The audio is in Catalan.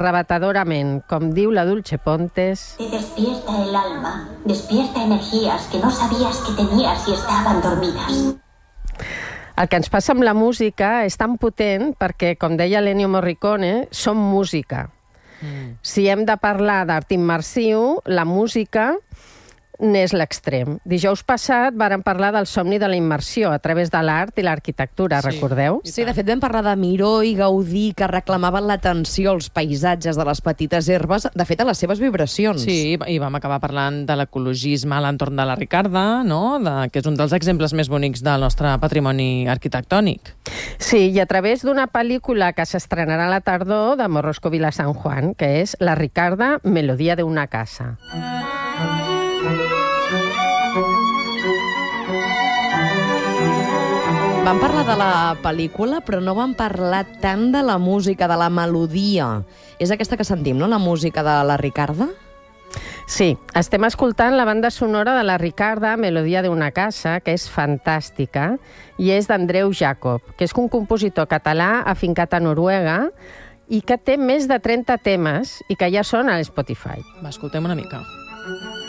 arrebatadorament, com diu la Dulce Pontes. Te despierta el alma, despierta energías que no sabías que tenías y estaban dormidas. El que ens passa amb la música és tan potent perquè, com deia l'Ennio Morricone, som música. Si hem de parlar d'art immersiu, la música n'és l'extrem. Dijous passat vàrem parlar del somni de la immersió a través de l'art i l'arquitectura, recordeu? Sí, de fet vam parlar de Miró i Gaudí, que reclamaven l'atenció als paisatges de les petites herbes, de fet a les seves vibracions. Sí, i vam acabar parlant de l'ecologisme a l'entorn de la Ricarda, no? Que és un dels exemples més bonics del nostre patrimoni arquitectònic. Sí, i a través d'una pel·lícula que s'estrenarà a la tardor de Morrosco Vila San Juan, que és La Ricarda, melodía de una casa. Vam parlar de la pel·lícula, però no vam parlar tant de la música, de la melodia. És aquesta que sentim, no?, la música de la Ricarda? Sí, estem escoltant la banda sonora de la Ricarda, Melodia d'una casa, que és fantàstica, i és d'Andreu Jacob, que és un compositor català afincat a Noruega i que té més de 30 temes i que ja són a Spotify. Va, escoltem una mica.